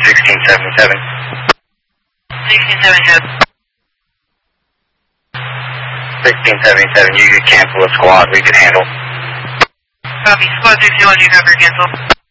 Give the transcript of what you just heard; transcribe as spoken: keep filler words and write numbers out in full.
sixteen seventy-seven. sixteen seventy-seven. sixteen seventy-seven, you could cancel a squad, we could handle. Copy. Squad sixty-one, you copy, cancel.